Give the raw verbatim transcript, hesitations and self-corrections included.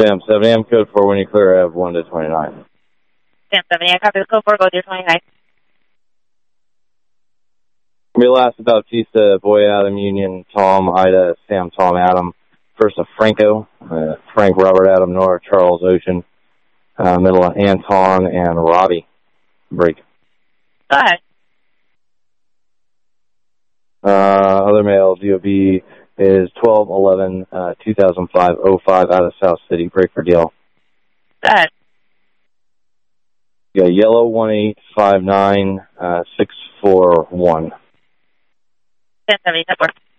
Sam seventy, I'm code four when you clear Ave one to twenty-nine. Sam seventy, I copy the code four, go to twenty-nine. We last Bautista, Boy Adam, Union, Tom, Ida, Sam, Tom, Adam. First of Franco, uh, Frank, Robert, Adam, Nora, Charles, Ocean. Uh, middle of Anton and Robbie. Break. Go ahead. Uh, other male, D O B is twelve eleven uh, two thousand five oh five out of South City. Break for deal. Go ahead. You got yellow one eight five nine uh, six four one. Sam seventy, network.